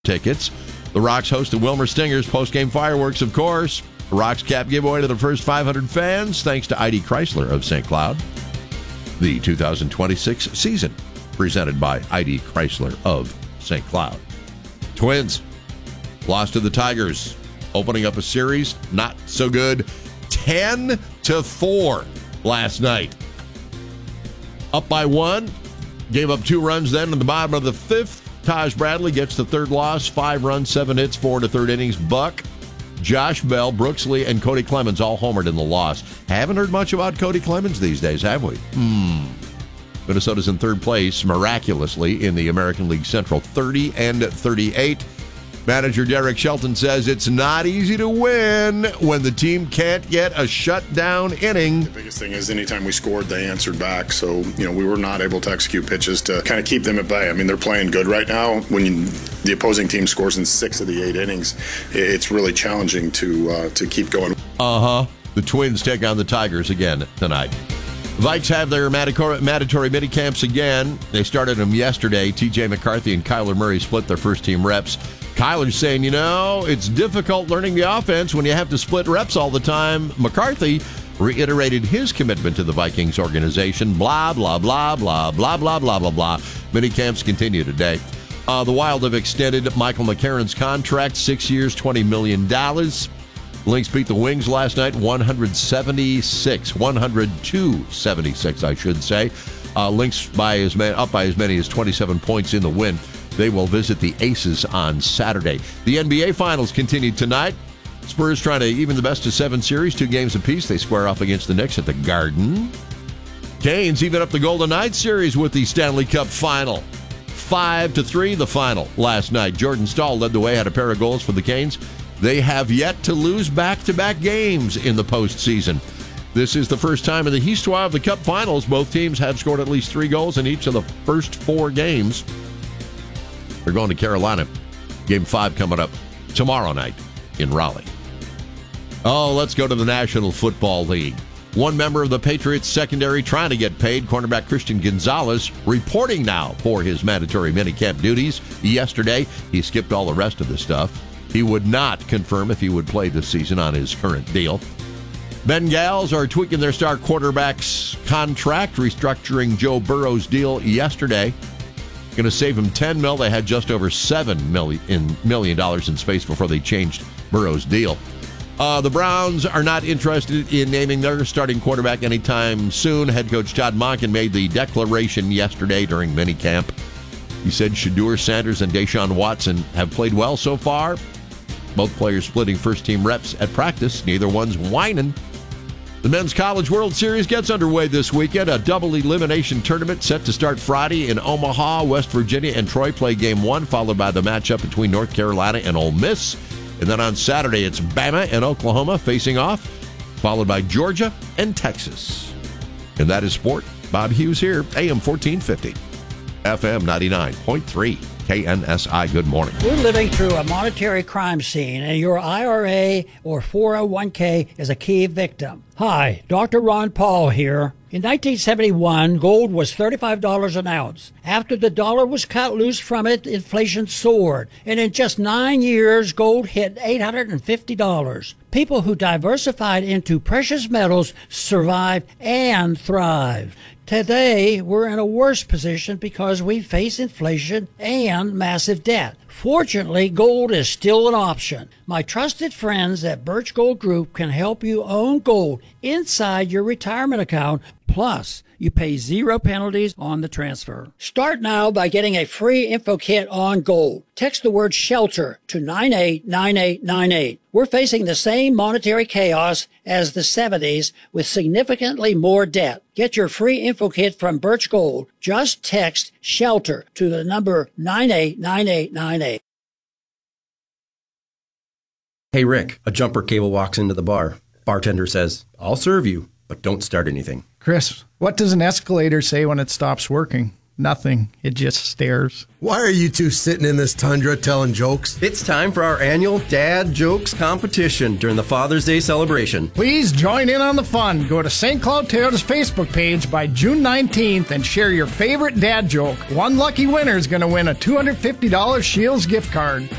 tickets. The Rocks host the Wilmer Stingers post-game fireworks, of course. The Rocks cap giveaway to the first 500 fans, thanks to ID Chrysler of St. Cloud. The 2026 season, presented by ID Chrysler of St. Cloud. Twins lost to the Tigers, opening up a series not so good, 10-4 last night. Up by one, gave up 2 runs then in the bottom of the 5th. Taj Bradley gets the 3rd loss, 5 runs, 7 hits, 4 in the 3rd innings. Buck, Josh Bell, Brooks Lee, and Cody Clemens all homered in the loss. Haven't heard much about Cody Clemens these days, have we? Minnesota's in 3rd place, miraculously, in the American League Central, 30-38. Manager Derek Shelton says it's not easy to win when the team can't get a shutdown inning. The biggest thing is anytime we scored, they answered back. So, we were not able to execute pitches to kind of keep them at bay. I mean, they're playing good right now. When the opposing team scores in 6 of the 8 innings, it's really challenging to keep going. The Twins take on the Tigers again tonight. Vikes have their mandatory mini camps again. They started them yesterday. TJ McCarthy and Kyler Murray split their first team reps. Kyler's saying, it's difficult learning the offense when you have to split reps all the time. McCarthy reiterated his commitment to the Vikings organization. Blah, blah, blah, blah, blah, blah, blah, blah, blah. Mini camps continue today. The Wild have extended Michael McCarron's contract, 6 years, $20 million. Lynx beat the Wings last night, 102-76, I should say. Lynx up by as many as 27 points in the win. They will visit the Aces on Saturday. The NBA Finals continued tonight. Spurs trying to even the best-of-7 series, 2 games apiece. They square off against the Knicks at the Garden. Canes even up the Golden Knights series with the Stanley Cup Final. 5-3 the final last night. Jordan Stahl led the way, had a pair of goals for the Canes. They have yet to lose back-to-back games in the postseason. This is the first time in the histoire of the Cup Finals both teams have scored at least 3 goals in each of the first 4 games. They're going to Carolina. Game 5 coming up tomorrow night in Raleigh. Let's go to the National Football League. One member of the Patriots secondary trying to get paid, cornerback Christian Gonzalez, reporting now for his mandatory minicamp duties. Yesterday, he skipped all the rest of the stuff. He would not confirm if he would play this season on his current deal. Bengals are tweaking their star quarterback's contract, restructuring Joe Burrow's deal yesterday. Going to save him $10 million. They had just over $7 million in space before they changed Burrow's deal. The Browns are not interested in naming their starting quarterback anytime soon. Head coach Todd Monken made the declaration yesterday during minicamp. He said Shedeur Sanders and Deshaun Watson have played well so far. Both players splitting first-team reps at practice. Neither one's whining. The Men's College World Series gets underway this weekend. A double elimination tournament set to start Friday in Omaha. West Virginia and Troy play Game 1, followed by the matchup between North Carolina and Ole Miss. And then on Saturday, it's Bama and Oklahoma facing off, followed by Georgia and Texas. And that is sport. Bob Hughes here, AM 1450, FM 99.3. KNSI, good morning. We're living through a monetary crime scene, and your IRA or 401k is a key victim. Hi, Dr. Ron Paul here. In 1971, gold was $35 an ounce. After the dollar was cut loose from it, inflation soared. And in just 9 years, gold hit $850. People who diversified into precious metals survived and thrived. Today, we're in a worse position because we face inflation and massive debt. Fortunately, gold is still an option. My trusted friends at Birch Gold Group can help you own gold inside your retirement account. Plus, you pay 0 penalties on the transfer. Start now by getting a free info kit on gold. Text the word SHELTER to 989898. We're facing the same monetary chaos as the 70s with significantly more debt. Get your free info kit from Birch Gold. Just text SHELTER to the number 989898. Hey, Rick, a jumper cable walks into the bar. Bartender says, "I'll serve you, but don't start anything." Chris, what does an escalator say when it stops working? Nothing. It just stares. Why are you two sitting in this tundra telling jokes? It's time for our annual Dad Jokes competition during the Father's Day celebration. Please join in on the fun. Go to St. Cloud Toyota's Facebook page by June 19th and share your favorite dad joke. One lucky winner is going to win a $250 Shields gift card.